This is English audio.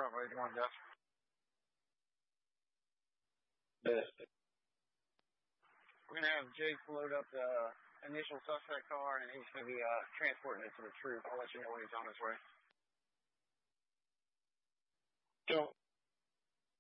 Probably. Good morning, Jeff. Yes. We're going to have Jake load up the initial suspect car, and he's going to be transporting it to the truth. I'll let you know when he's on his way. So,